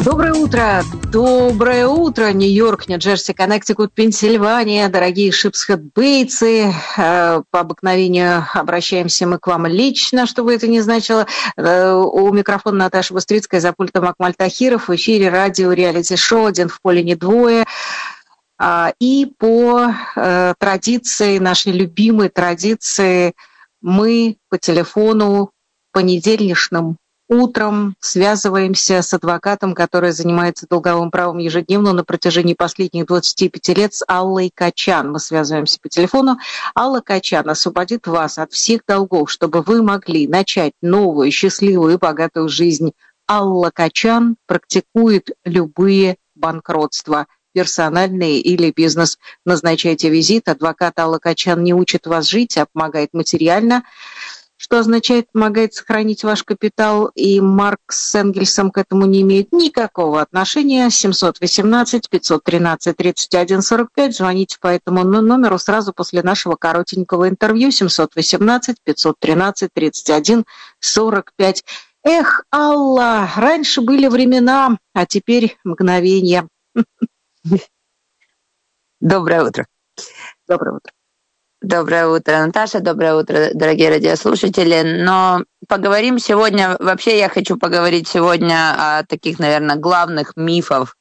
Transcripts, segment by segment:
Доброе утро, Нью-Йорк, Нью-Джерси, Коннектикут, Пенсильвания, дорогие шипсхед-бейтсы. По обыкновению обращаемся мы к вам лично, что бы это ни значило. У микрофона Наташа Быстрицкая, за пультом Акмаль Тахиров, в эфире радио реалити-шоу «Один в поле не двое». И по традиции, нашей любимой традиции, мы по телефону понедельничным утром связываемся с адвокатом, который занимается долговым правом ежедневно на протяжении последних 25 лет, с Аллой Качан. Мы связываемся по телефону. Алла Качан освободит вас от всех долгов, чтобы вы могли начать новую, счастливую и богатую жизнь. Алла Качан практикует любые банкротства, персональные или бизнес. Назначайте визит. Адвокат Алла Качан не учит вас жить, а помогает материально, что означает, помогает сохранить ваш капитал, и Маркс с Энгельсом к этому не имеют никакого отношения. 718-513-31-45. Звоните по этому номеру сразу после нашего коротенького интервью. 718-513-31-45. Эх, Алла, раньше были времена, а теперь мгновения. Доброе утро. Доброе утро. Доброе утро, Наташа, доброе утро, дорогие радиослушатели. Но поговорим сегодня, вообще я хочу поговорить сегодня о таких, наверное, главных мифах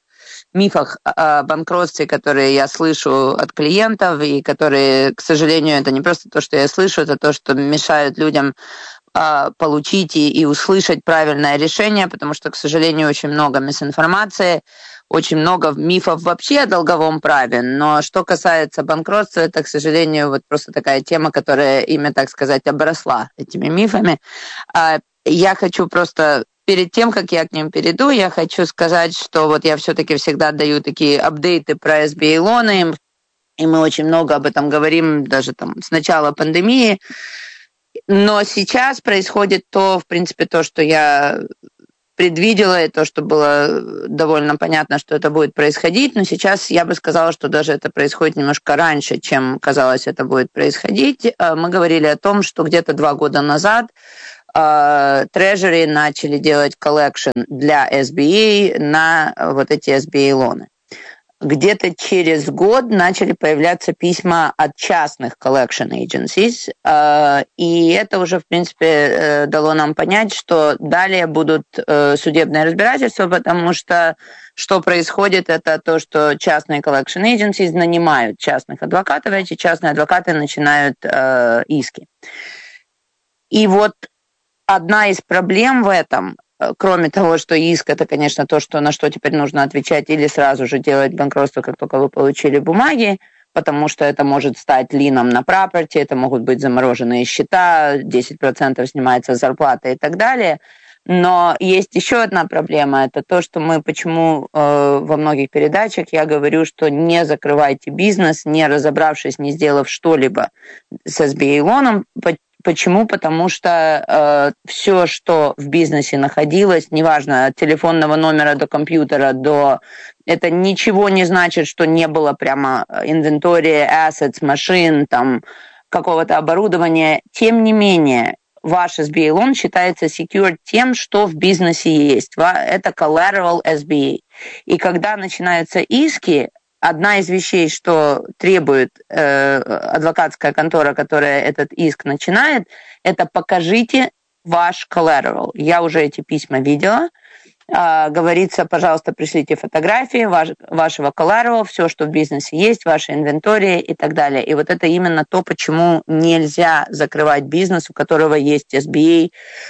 о банкротстве, которые я слышу от клиентов, и которые, к сожалению, это не просто то, что я слышу, это то, что мешают людям получить и услышать правильное решение, потому что, к сожалению, очень много мисинформации, очень много мифов вообще о долговом праве, но что касается банкротства, это, к сожалению, вот просто такая тема, которая ими, так сказать, обросла этими мифами. Я хочу просто, перед тем, как я к ним перейду, я хочу сказать, что вот я все-таки всегда даю такие апдейты про SBA-лоны, и мы очень много об этом говорим даже там с начала пандемии, но сейчас происходит то, в принципе, то, что я предвидела, и то, что было довольно понятно, что это будет происходить, но сейчас я бы сказала, что даже это происходит немножко раньше, чем казалось это будет происходить. Мы говорили о том, что где-то 2 года назад Treasury начали делать collection для SBA на вот эти SBA-лоны. Где-то через год начали появляться письма от частных collection agencies, и это уже, в принципе, дало нам понять, что далее будут судебные разбирательства, потому что происходит, это то, что частные collection agencies нанимают частных адвокатов, эти частные адвокаты начинают иски. И вот одна из проблем в этом, кроме того, что иск – это, конечно, то, на что теперь нужно отвечать или сразу же делать банкротство, как только вы получили бумаги, потому что это может стать лином на property, это могут быть замороженные счета, 10% снимается с зарплаты и так далее. Но есть еще одна проблема – это то, что почему во многих передачах я говорю, что не закрывайте бизнес, не разобравшись, не сделав что-либо с SBA-лоном. Почему? Потому что все, что в бизнесе находилось, неважно, от телефонного номера до компьютера, это ничего не значит, что не было прямо инвентаря, assets, машин, там, какого-то оборудования. Тем не менее, ваш SBA-лон считается secured тем, что в бизнесе есть. Это collateral SBA. И когда начинаются иски, одна из вещей, что требует адвокатская контора, которая этот иск начинает, это покажите ваш collateral. Я уже эти письма видела. Говорится, пожалуйста, пришлите фотографии вашего collateral, все, что в бизнесе есть, ваши инвентарии и так далее. И вот это именно то, почему нельзя закрывать бизнес, у которого есть SBA.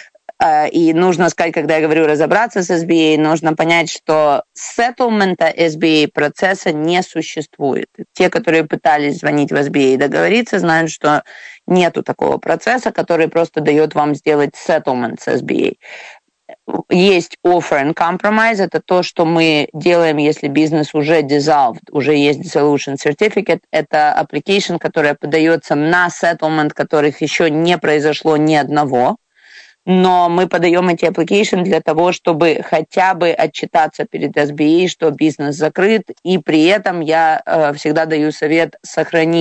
И нужно сказать, когда я говорю разобраться с SBA, нужно понять, что сеттlemента SBA процесса не существует. Те, которые пытались звонить в SBA и договориться, знают, что нету такого процесса, который просто дает вам сделать settlement с SBA. Есть offer and compromise, это то, что мы делаем, если бизнес уже dissolved, уже есть dissolution certificate, это application, которая подается на settlement, которых еще не произошло ни одного. Но мы подаем эти application для того, чтобы хотя бы отчитаться перед SBA, что бизнес закрыт, и при этом я всегда даю совет сохранить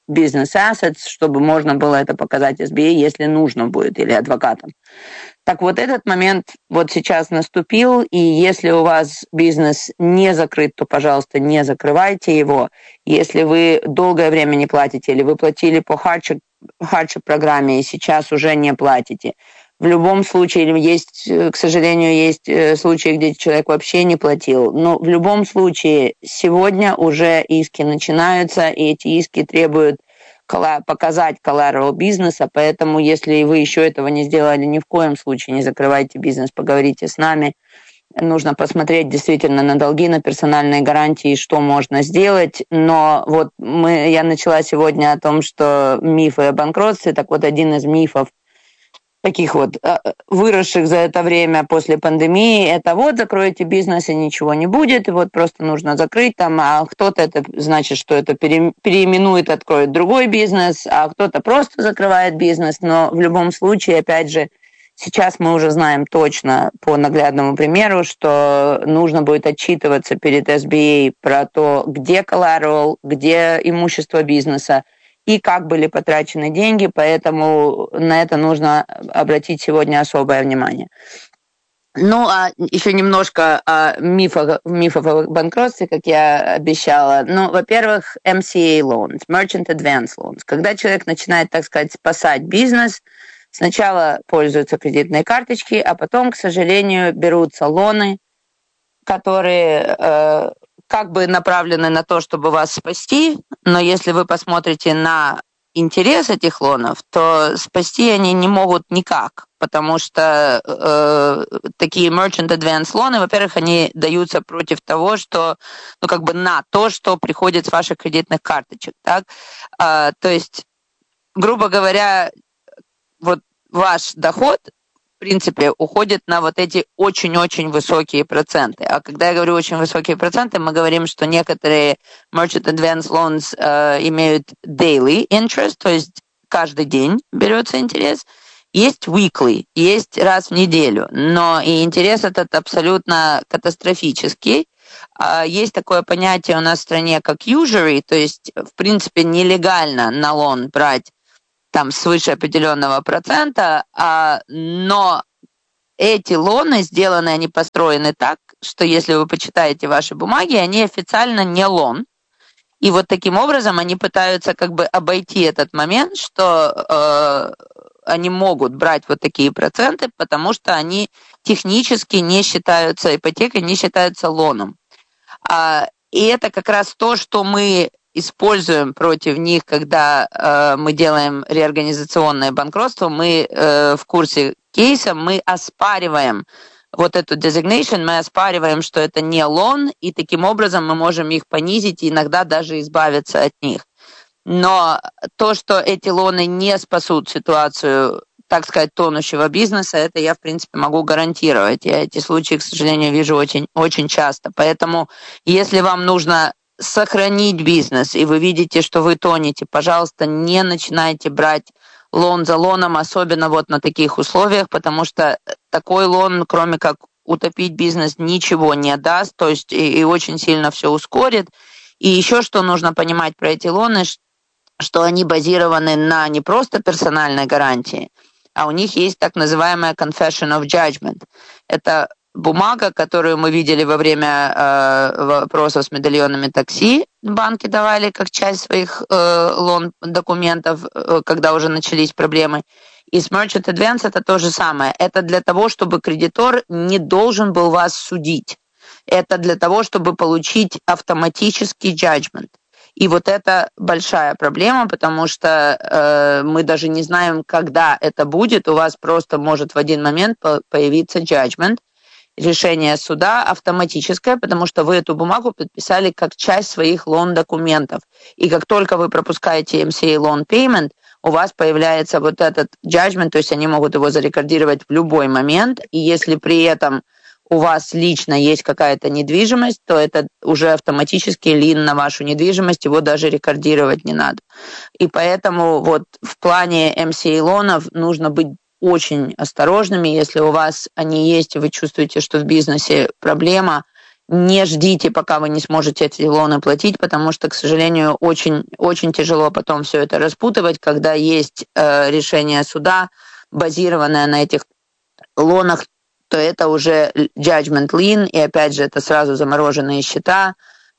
business assets, чтобы можно было это показать SBA, если нужно будет, или адвокатам. Так вот, этот момент вот сейчас наступил, и если у вас бизнес не закрыт, то, пожалуйста, не закрывайте его. Если вы долгое время не платите, или вы платили по hardship программе и сейчас уже не платите, в любом случае, есть, к сожалению, есть случаи, где человек вообще не платил, но в любом случае сегодня уже иски начинаются, и эти иски требуют показать collateral бизнеса, поэтому если вы еще этого не сделали, ни в коем случае не закрывайте бизнес, поговорите с нами. Нужно посмотреть действительно на долги, на персональные гарантии, что можно сделать. Но вот я начала сегодня о том, что мифы о банкротстве, так вот один из мифов, таких вот выросших за это время после пандемии, это вот закроете бизнес и ничего не будет, и вот просто нужно закрыть там, а кто-то это значит, что это переименует, откроет другой бизнес, а кто-то просто закрывает бизнес, но в любом случае, опять же, сейчас мы уже знаем точно по наглядному примеру, что нужно будет отчитываться перед SBA про то, где collateral, где имущество бизнеса, и как были потрачены деньги, поэтому на это нужно обратить сегодня особое внимание. Ну, а еще немножко о мифах о банкротстве, как я обещала. Ну, во-первых, MCA loans, Merchant Advance loans. Когда человек начинает, так сказать, спасать бизнес, сначала пользуются кредитной карточкой, а потом, к сожалению, берутся лоны, которые как бы направлены на то, чтобы вас спасти, но если вы посмотрите на интерес этих лонов, то спасти они не могут никак, потому что такие merchant advance лоны, во-первых, они даются против того, что, ну, как бы на то, что приходит с ваших кредитных карточек, так? То есть, грубо говоря, вот ваш доход, в принципе, уходит на вот эти очень-очень высокие проценты. А когда я говорю очень высокие проценты, мы говорим, что некоторые merchant advance loans имеют daily interest, то есть каждый день берется интерес. Есть weekly, есть раз в неделю, но и интерес этот абсолютно катастрофический. Есть такое понятие у нас в стране, как usury, то есть, в принципе, нелегально на лон брать там свыше определенного процента, но эти лоны сделаны, они построены так, что если вы почитаете ваши бумаги, они официально не лон. И вот таким образом они пытаются как бы обойти этот момент, что они могут брать вот такие проценты, потому что они технически не считаются ипотекой, не считаются лоном. И это как раз то, что мы используем против них, когда мы делаем реорганизационное банкротство. Мы в курсе кейса, мы оспариваем вот эту designation, мы оспариваем, что это не лон, и таким образом мы можем их понизить и иногда даже избавиться от них. Но то, что эти лоны не спасут ситуацию, так сказать, тонущего бизнеса, это я, в принципе, могу гарантировать. Я эти случаи, к сожалению, вижу очень, очень часто. Поэтому, если вам нужно сохранить бизнес, и вы видите, что вы тонете, пожалуйста, не начинайте брать лон за лоном, особенно вот на таких условиях, потому что такой лон, кроме как утопить бизнес, ничего не даст, то есть и очень сильно все ускорит. И еще что нужно понимать про эти лоны, что они базированы на не просто персональной гарантии, а у них есть так называемая confession of judgment. Это бумага, которую мы видели во время вопросов с медальонами такси, банки давали как часть своих лон-документов, когда уже начались проблемы. И с Merchant Advance это то же самое. Это для того, чтобы кредитор не должен был вас судить. Это для того, чтобы получить автоматический judgment. И вот это большая проблема, потому что мы даже не знаем, когда это будет. У вас просто может в один момент появиться judgment, решение суда автоматическое, потому что вы эту бумагу подписали как часть своих лон-документов. И как только вы пропускаете MCA loan payment, у вас появляется вот этот judgment, то есть они могут его зарекордировать в любой момент, и если при этом у вас лично есть какая-то недвижимость, то это уже автоматически лин на вашу недвижимость, его даже рекордировать не надо. И поэтому вот в плане MCA лонов нужно быть очень осторожными. Если у вас они есть, и вы чувствуете, что в бизнесе проблема, не ждите, пока вы не сможете эти лоны платить, потому что, к сожалению, очень, очень тяжело потом все это распутывать, когда есть решение суда, базированное на этих лонах, то это уже judgment lien, и опять же это сразу замороженные счета,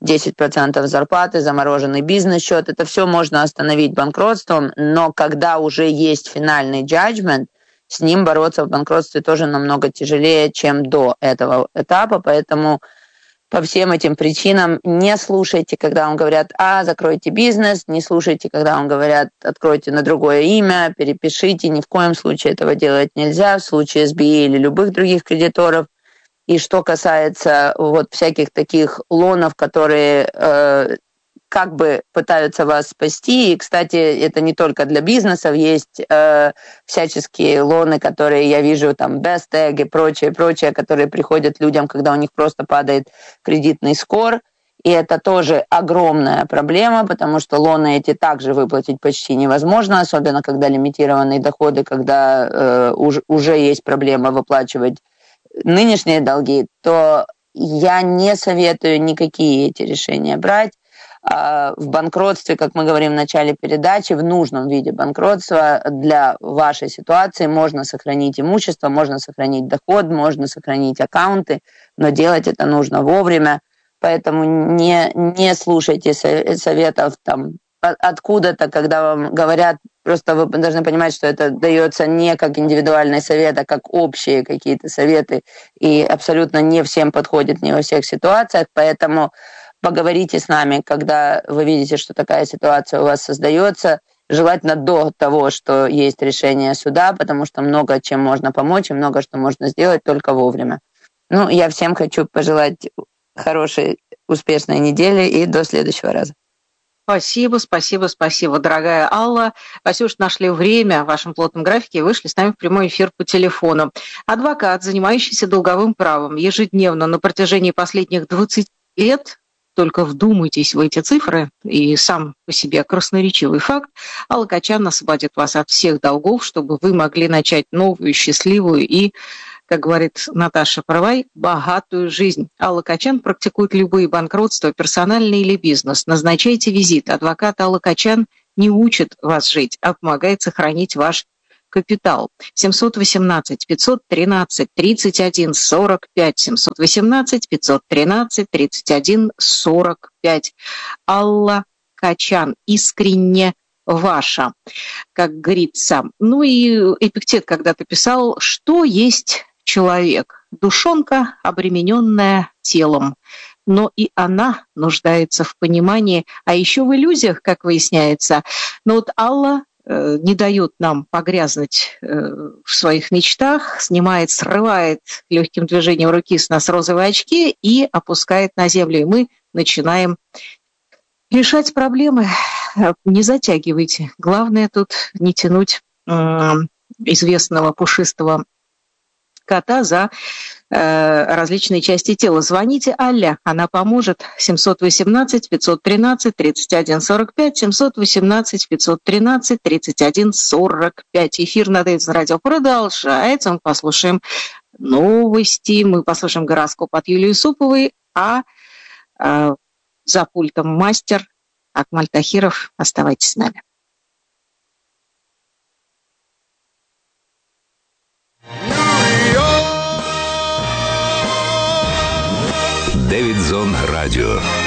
10% зарплаты, замороженный бизнес-счет, это все можно остановить банкротством, но когда уже есть финальный judgment, с ним бороться в банкротстве тоже намного тяжелее, чем до этого этапа, поэтому по всем этим причинам не слушайте, когда вам говорят: закройте бизнес, не слушайте, когда вам говорят: откройте на другое имя, перепишите, ни в коем случае этого делать нельзя в случае SBA или любых других кредиторов. И что касается вот всяких таких лонов, которые как бы пытаются вас спасти, и, кстати, это не только для бизнесов, есть всяческие лоны, которые я вижу, там, Best Egg и прочее, которые приходят людям, когда у них просто падает кредитный скор, и это тоже огромная проблема, потому что лоны эти также выплатить почти невозможно, особенно когда лимитированные доходы, когда уже есть проблема выплачивать нынешние долги, то я не советую никакие эти решения брать. В банкротстве, как мы говорим в начале передачи, в нужном виде банкротства для вашей ситуации можно сохранить имущество, можно сохранить доход, можно сохранить аккаунты, но делать это нужно вовремя, поэтому не слушайте советов там откуда-то, когда вам говорят. Просто вы должны понимать, что это дается не как индивидуальный совет, а как общие какие-то советы, и абсолютно не всем подходит, не во всех ситуациях, поэтому поговорите с нами, когда вы видите, что такая ситуация у вас создается, желательно до того, что есть решение суда, потому что много чем можно помочь и много что можно сделать только вовремя. Ну, я всем хочу пожелать хорошей, успешной недели и до следующего раза. Спасибо, дорогая Алла. Васюш, нашли время в вашем плотном графике и вышли с нами в прямой эфир по телефону. Адвокат, занимающийся долговым правом, ежедневно на протяжении последних 20 лет, только вдумайтесь в эти цифры, и сам по себе красноречивый факт, Алла Качан освободит вас от всех долгов, чтобы вы могли начать новую, счастливую и, как говорит Наташа Парвай, богатую жизнь. Алла Качан практикует любые банкротства, персональные или бизнес. Назначайте визит. Адвокат Алла Качан не учит вас жить, а помогает сохранить ваш капитал. 718-513-31-45. 718-513-31-45. Алла Качан. Искренне ваша, как говорится. Ну и Эпиктет когда-то писал, что есть человек. Душонка, обремененная телом. Но и она нуждается в понимании, а еще в иллюзиях, как выясняется. Но вот Алла не дает нам погрязнуть в своих мечтах, срывает легким движением руки с нас розовые очки и опускает на землю. И мы начинаем решать проблемы. Не затягивайте. Главное тут не тянуть известного пушистого кота за различные части тела. Звоните Алле, она поможет. 718-513-31-45, 718-513-31-45. Эфир на Дэвидсон радио продолжается. Мы послушаем новости, мы послушаем гороскоп от Юлии Суповой, а за пультом мастер Акмаль Тахиров. Оставайтесь с нами. Дэвидсон радио.